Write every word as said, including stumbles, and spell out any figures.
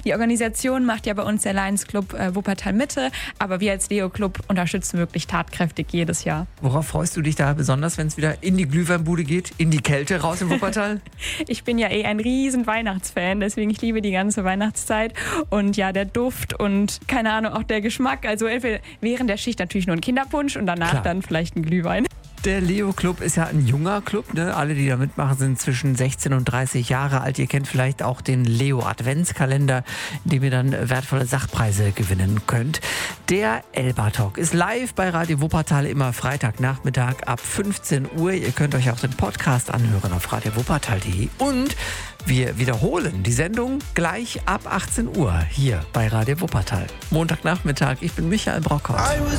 Die Organisation macht ja bei uns der Lions Club äh, Wuppertal Mitte, aber wir als Leo Club unterstützen wirklich tatkräftig jedes Jahr. Worauf freust du dich da besonders, wenn es wieder in die Glühweinbude geht, in die Kälte raus in Wuppertal? Ich bin ja eh ein riesen Weihnachtsfan, deswegen ich liebe die ganze Weihnachtszeit und ja, der Duft und keine Ahnung, auch der Geschmack. Also entweder während der Schicht natürlich nur ein Kinderpunsch und danach Klar. dann vielleicht ein Glühwein. Der Leo Club ist ja ein junger Club, ne? Alle, die da mitmachen, sind zwischen sechzehn und dreißig Jahre alt. Ihr kennt vielleicht auch den Leo Adventskalender, in dem ihr dann wertvolle Sachpreise gewinnen könnt. Der Elba Talk ist live bei Radio Wuppertal immer Freitagnachmittag ab fünfzehn Uhr. Ihr könnt euch auch den Podcast anhören auf radio wuppertal punkt de und wir wiederholen die Sendung gleich ab achtzehn Uhr hier bei Radio Wuppertal. Montagnachmittag, ich bin Michael Brockhaus.